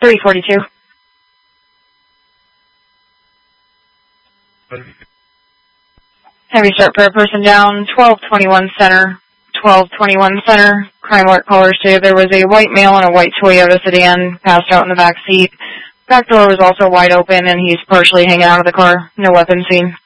342. Heavy start for a person down, 1221 center. 1221 center. Crime alert callers stated there was a white male in a white Toyota sedan passed out in the back seat. Back door was also wide open and he's partially hanging out of the car. No weapon seen.